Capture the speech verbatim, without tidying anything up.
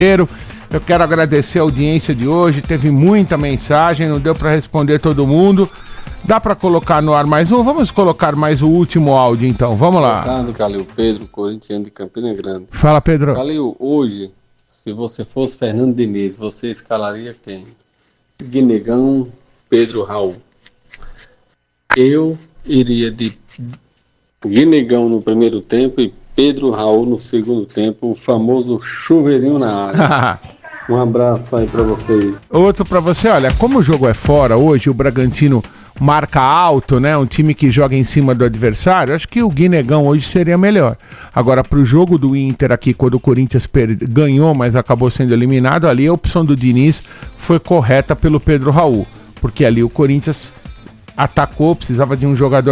Eu quero agradecer a audiência de hoje, teve muita mensagem, não deu para responder todo mundo. Dá para colocar no ar mais um? Vamos colocar mais o último áudio então, vamos lá. Boa tarde, Calil. Pedro, corintiano de Campina Grande. Fala, Pedro. Calil, hoje, se você fosse Fernando Diniz, você escalaria quem? Guinegão, Pedro, Raul. Eu iria de Guinegão no primeiro tempo e Pedro, Raul no segundo tempo, o famoso chuveirinho na área. Um abraço aí pra vocês. Outro pra você, olha, como o jogo é fora hoje, o Bragantino marca alto, né? Um time que joga em cima do adversário, acho que o Guinegão hoje seria melhor. Agora, pro jogo do Inter aqui, quando o Corinthians per... ganhou, mas acabou sendo eliminado, ali a opção do Diniz foi correta pelo Pedro Raul, porque ali o Corinthians atacou, precisava de um jogador